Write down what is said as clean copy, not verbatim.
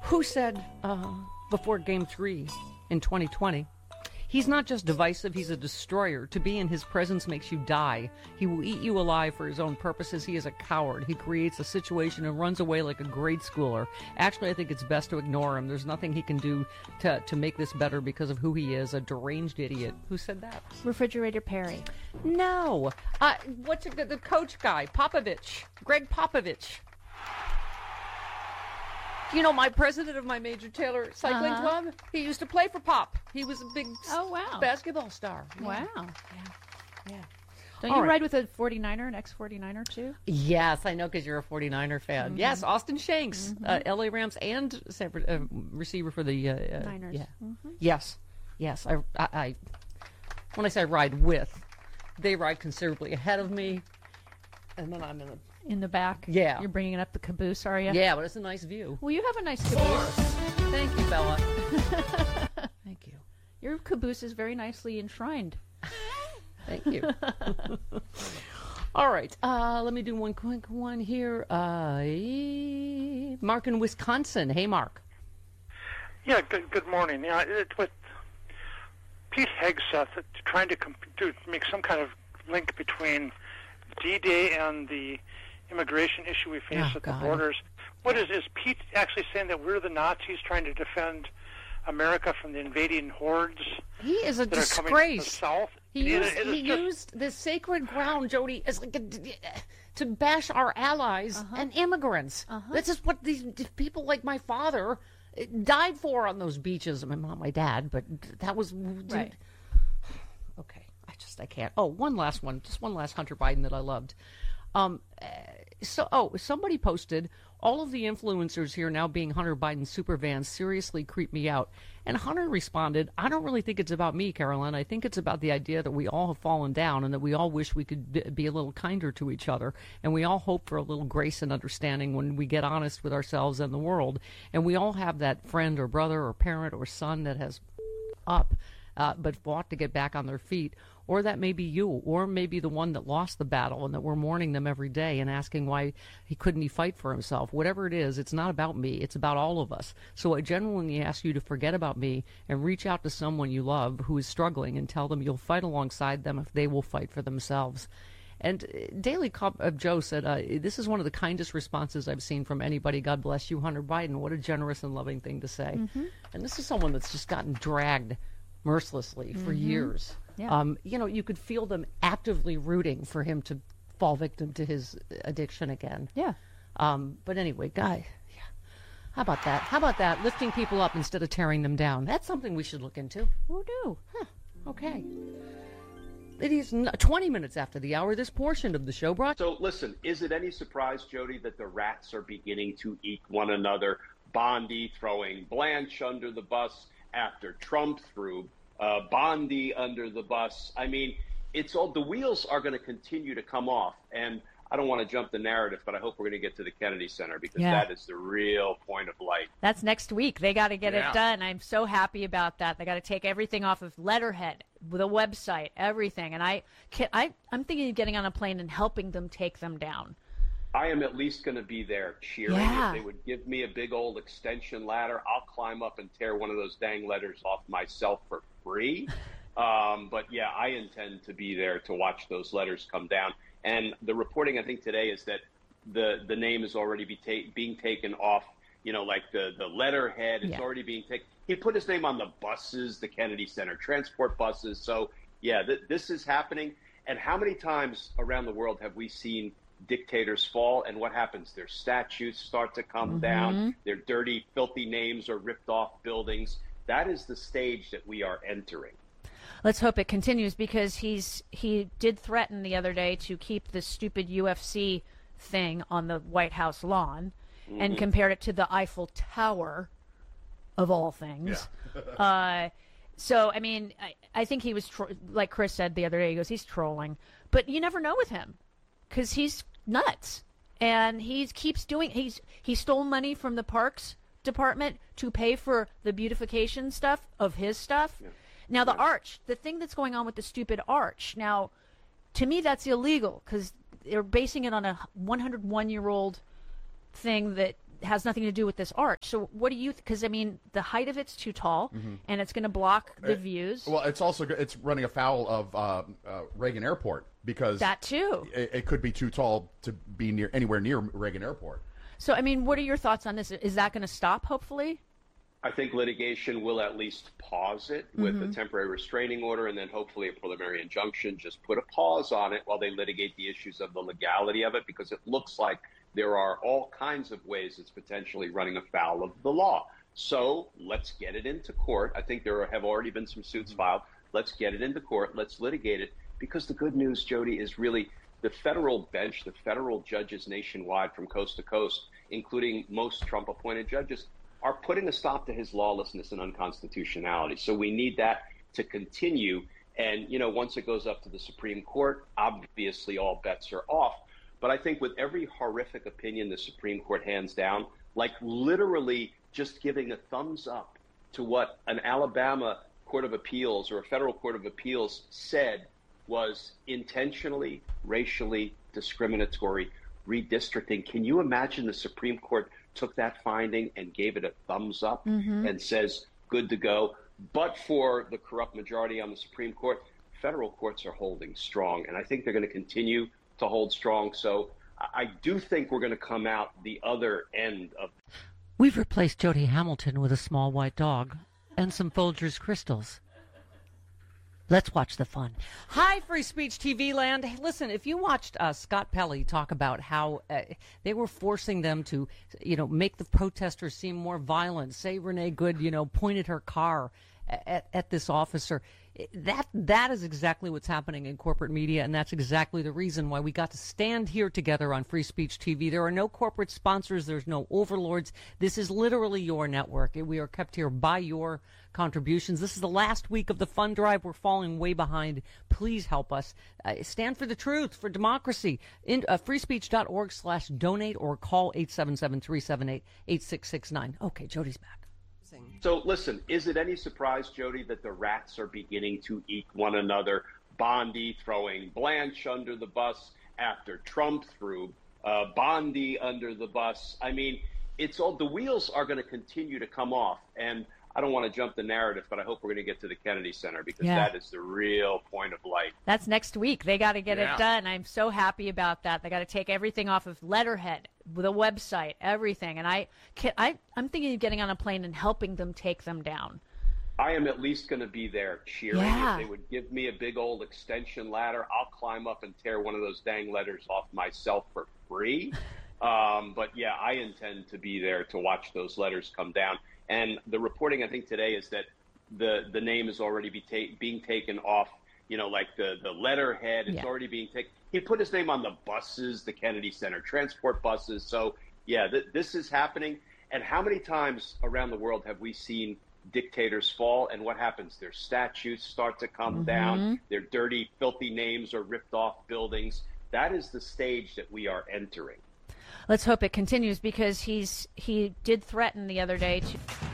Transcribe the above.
Who said before Game 3 in 2020, he's not just divisive, he's a destroyer. To be in his presence makes you die. He will eat you alive for his own purposes. He is a coward. He creates a situation and runs away like a grade schooler. Actually, I think it's best to ignore him. There's nothing he can do to make this better because of who he is, a deranged idiot. Who said that? Refrigerator Perry. No. What's the coach guy? Popovich. Greg Popovich. You know, my president of my Major Taylor Cycling Club, he used to play for Pop. He was a big basketball star. Wow. Yeah. Don't you ride with a 49er, an ex-49er, too? Yes, I know, because you're a 49er fan. Mm-hmm. Yes, Austin Shanks, L.A. Rams and receiver for the Niners. Yeah. Mm-hmm. Yes. I when I say ride with, they ride considerably ahead of me, and then I'm in the back. Yeah. You're bringing up the caboose, are you? Yeah, but it's a nice view. Well, you have a nice caboose. Thank you, Bella. Thank you. Your caboose is very nicely enshrined. Thank you. All right. Let me do one quick one here. Mark in Wisconsin. Hey, Mark. Yeah, good morning. Yeah, with Pete Hegseth trying to make some kind of link between D-Day and the immigration issue we face at the borders. What is Pete actually saying that we're the Nazis trying to defend America from the invading hordes? He is a disgrace. South? He used the sacred ground, Jody, as like to bash our allies and immigrants. This is what these people like my father died for on those beaches. I mean, not my dad, but that was right. Okay. I can't. Oh, one last one. Just one last Hunter Biden that I loved. Somebody posted, all of the influencers here now being Hunter Biden super fans seriously creep me out. And Hunter responded, I don't really think it's about me, Carolyn. I think it's about the idea that we all have fallen down and that we all wish we could be a little kinder to each other. And we all hope for a little grace and understanding when we get honest with ourselves and the world. And we all have that friend or brother or parent or son that has but fought to get back on their feet. Or that may be you, or maybe the one that lost the battle and that we're mourning them every day and asking why couldn't he fight for himself. Whatever it is, it's not about me. It's about all of us. So I genuinely ask you to forget about me and reach out to someone you love who is struggling and tell them you'll fight alongside them if they will fight for themselves. And Daily Cup of Joe said, this is one of the kindest responses I've seen from anybody. God bless you, Hunter Biden. What a generous and loving thing to say. Mm-hmm. And this is someone that's just gotten dragged mercilessly for years. Yeah. You could feel them actively rooting for him to fall victim to his addiction again. Yeah. But anyway, how about that? How about that? Lifting people up instead of tearing them down. That's something we should look into. Who knew? Huh. Okay. It is 20 minutes after the hour. This portion of the show brought. So listen, is it any surprise, Jody, that the rats are beginning to eat one another? Bondi throwing Blanche under the bus after Trump threw Bondi under the bus. I mean, it's all, the wheels are going to continue to come off. And I don't want to jump the narrative, but I hope we're going to get to the Kennedy Center because that is the real point of light. That's next week. They got to get it done. I'm so happy about that. They got to take everything off of letterhead, the website, everything. And I'm thinking of getting on a plane and helping them take them down. I am at least going to be there cheering. Yeah. If they would give me a big old extension ladder, I'll climb up and tear one of those dang letters off myself for free. But yeah, I intend to be there to watch those letters come down. And the reporting, I think, today is that the name is already being taken off, like the letterhead is already being taken. He put his name on the buses, the Kennedy Center transport buses. So, yeah, this is happening. And how many times around the world have we seen dictators fall, and what happens? Their statues start to come down. Their dirty, filthy names are ripped off buildings. That is the stage that we are entering. Let's hope it continues, because he did threaten the other day to keep the stupid UFC thing on the White House lawn and compared it to the Eiffel Tower, of all things. Yeah. So, I mean, I think he was, like Chris said the other day, he goes, he's trolling. But you never know with him, because he's nuts. And he keeps doing, he stole money from the Parks Department to pay for the beautification stuff of his stuff. Yeah. Now, the arch, the thing that's going on with the stupid arch, now, to me, that's illegal, because they're basing it on a 101-year-old thing that has nothing to do with this arch. So what do you? Because I mean, the height of it's too tall, and it's going to block the views. Well, it's running afoul of Reagan Airport because that too. It could be too tall to be anywhere near Reagan Airport. So I mean, what are your thoughts on this? Is that going to stop? Hopefully. I think litigation will at least pause it with a temporary restraining order and then hopefully a preliminary injunction. Just put a pause on it while they litigate the issues of the legality of it, because it looks like there are all kinds of ways it's potentially running afoul of the law. So let's get it into court. I think there have already been some suits filed. Let's get it into court. Let's litigate it, because the good news, Jody, is really the federal bench, the federal judges nationwide from coast to coast, including most Trump-appointed judges, are putting a stop to his lawlessness and unconstitutionality. So we need that to continue. And, once it goes up to the Supreme Court, obviously all bets are off. But I think with every horrific opinion the Supreme Court hands down, like literally just giving a thumbs up to what an Alabama Court of Appeals or a federal Court of Appeals said was intentionally racially discriminatory redistricting. Can you imagine the Supreme Court took that finding and gave it a thumbs up and says, good to go? But for the corrupt majority on the Supreme Court, federal courts are holding strong. And I think they're going to continue to hold strong. So I do think we're going to come out the other end of. We've replaced Jody Hamilton with a small white dog and some Folgers crystals. Let's watch the fun. Hi, Free Speech TV land. Hey, listen, if you watched Scott Pelley talk about how they were forcing them to, make the protesters seem more violent, say Renee Good, pointed her car at this officer. That is exactly what's happening in corporate media, and that's exactly the reason why we got to stand here together on Free Speech TV. There are no corporate sponsors. There's no overlords. This is literally your network. We are kept here by your contributions. This is the last week of the fund drive. We're falling way behind. Please help us. Stand for the truth, for democracy. freespeech.org/donate or call 877-378-8669. Okay, Jody's back. So listen, is it any surprise, Jody, that the rats are beginning to eat one another? Bondi throwing Blanche under the bus after Trump threw Bondi under the bus. I mean, it's all, the wheels are going to continue to come off. And I don't want to jump the narrative, but I hope we're going to get to the Kennedy Center, because that is the real point of light. That's next week. They got to get it done. I'm so happy about that. They got to take everything off of letterhead, the website, everything. And I'm thinking of getting on a plane and helping them take them down. I am at least going to be there cheering. Yeah. If they would give me a big old extension ladder, I'll climb up and tear one of those dang letters off myself for free. But yeah, I intend to be there to watch those letters come down. And the reporting, I think, today is that the name is already being taken off, like the letterhead. It's already being taken. He put his name on the buses, the Kennedy Center transport buses. So, yeah, this is happening. And how many times around the world have we seen dictators fall? And what happens? Their statues start to come down. Their dirty, filthy names are ripped off buildings. That is the stage that we are entering. Let's hope it continues, because he did threaten the other day to